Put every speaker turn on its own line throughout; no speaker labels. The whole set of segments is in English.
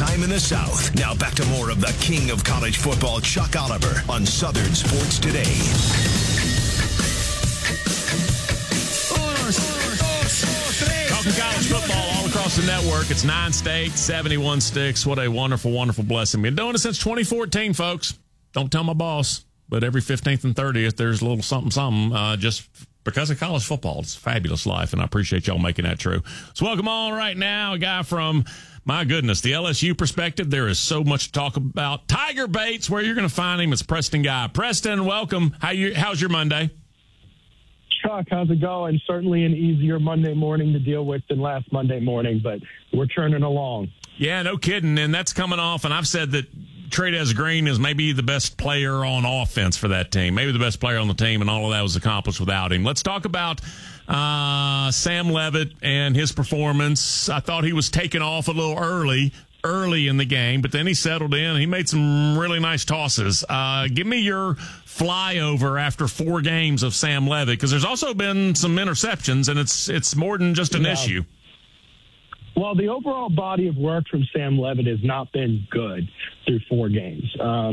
time in the South. Now back to more of the king of college football, Chuck Oliver, on Southern Sports Today.
Talking college football all across the network. It's 9 states, 71 sticks. What a wonderful, wonderful blessing. Been doing it since 2014, folks. Don't tell my boss, but every 15th and 30th, there's a little something, just because of college football. It's a fabulous life, and I appreciate y'all making that true. So welcome on right now a guy from, my goodness, the LSU perspective. There is so much to talk about. Tiger Bates, where you're going to find him, it's Preston Guy. Preston, welcome. How's your Monday?
Chuck, how's it going? Certainly an easier Monday morning to deal with than last Monday morning, but we're churning along.
Yeah, no kidding, and that's coming off, and I've said that Trey'Dez Green is maybe the best player on offense for that team, maybe the best player on the team, and all of that was accomplished without him. Let's talk about Sam Leavitt and his performance. I thought he was taken off a little early in the game, but then he settled in. He made some really nice tosses. Give me your flyover after 4 games of Sam Leavitt, because there's also been some interceptions, and it's more than just an issue.
Well, the overall body of work from Sam Leavitt has not been good through 4 games.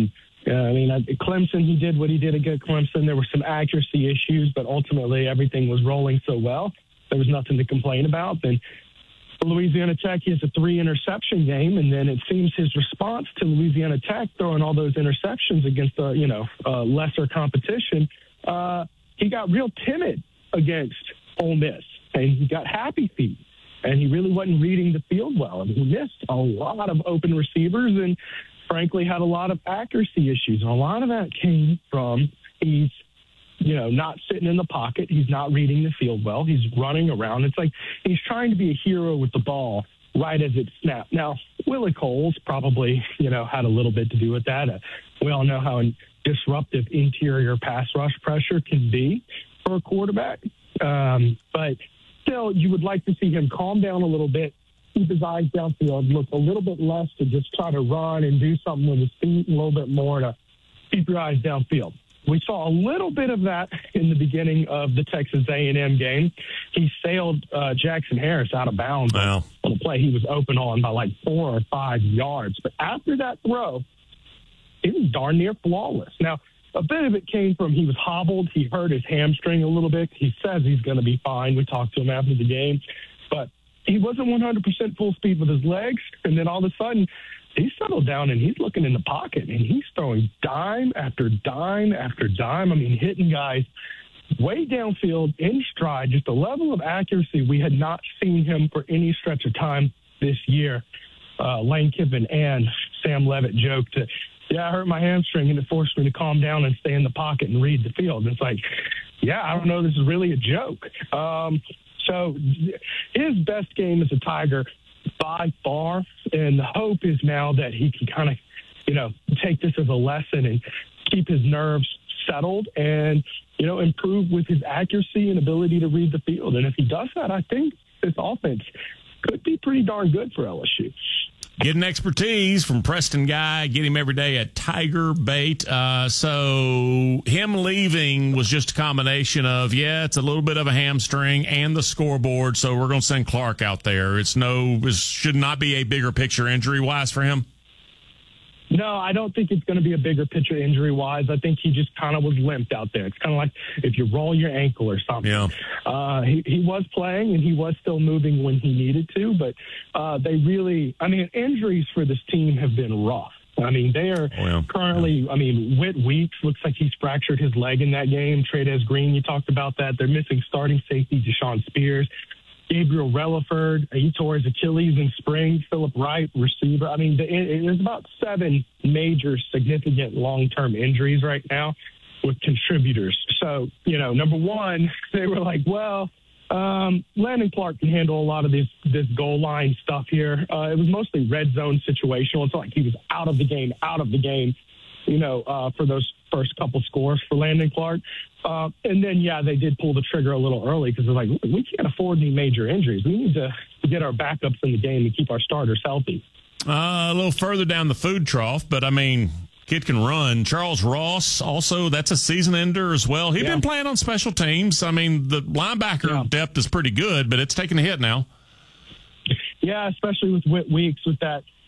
At Clemson, he did what he did against Clemson. There were some accuracy issues, but ultimately everything was rolling so well, there was nothing to complain about. Then for Louisiana Tech, he has a 3-interception game, and then it seems his response to Louisiana Tech throwing all those interceptions against lesser competition, he got real timid against Ole Miss, and he got happy feet. And he really wasn't reading the field well. And he missed a lot of open receivers and, frankly, had a lot of accuracy issues. And a lot of that came from he's, not sitting in the pocket. He's not reading the field well. He's running around. It's like he's trying to be a hero with the ball right as it snapped. Now, Willie Coles probably, had a little bit to do with that. We all know how disruptive interior pass rush pressure can be for a quarterback. But still, you would like to see him calm down a little bit, keep his eyes downfield, look a little bit less to just try to run and do something with his feet, a little bit more to keep your eyes downfield. We saw a little bit of that in the beginning of the Texas A&M game. He sailed Jackson Harris out of bounds on a play he was open on by like 4 or 5 yards. But after that throw, it was darn near flawless. Now, a bit of it came from he was hobbled. He hurt his hamstring a little bit. He says he's going to be fine. We talked to him after the game. But he wasn't 100% full speed with his legs. And then all of a sudden, he settled down, and he's looking in the pocket, and he's throwing dime after dime after dime. I mean, hitting guys way downfield in stride, just a level of accuracy we had not seen him for any stretch of time this year. Lane Kiffin and Sam Leavitt joked that, I hurt my hamstring, and it forced me to calm down and stay in the pocket and read the field. And it's like, I don't know, this is really a joke. So his best game as a Tiger by far, and the hope is now that he can kind of, take this as a lesson and keep his nerves settled and, improve with his accuracy and ability to read the field. And if he does that, I think this offense could be pretty darn good for LSU.
Getting expertise from Preston Guy, get him every day at Tiger Bait. So him leaving was just a combination of, it's a little bit of a hamstring and the scoreboard. So we're going to send Clark out there. It should not be a bigger picture injury-wise for him.
No, I don't think it's going to be a bigger picture injury-wise. I think he just kind of was limped out there. It's kind of like if you roll your ankle or something.
Yeah.
He was playing, and he was still moving when he needed to, but injuries for this team have been rough. I mean, they are currently, Whit Weeks looks like he's fractured his leg in that game. Trey'Dez Green, you talked about that. They're missing starting safety Deshaun Spears. Gabriel Relaford, he tore his Achilles in spring. Philip Wright, receiver. There's about 7 major significant long-term injuries right now with contributors. So, number one, they were like, Landon Clark can handle a lot of this goal line stuff here. It was mostly red zone situational. It's like he was out of the game, for those first couple scores for Landon Clark. And then, they did pull the trigger a little early because they're like, we can't afford any major injuries. We need to get our backups in the game and keep our starters healthy.
A little further down the food trough, but, kid can run. Charles Ross, also, that's a season ender as well. He'd been playing on special teams. The linebacker depth is pretty good, but it's taking a hit now.
Yeah, especially with Whit Weeks with that –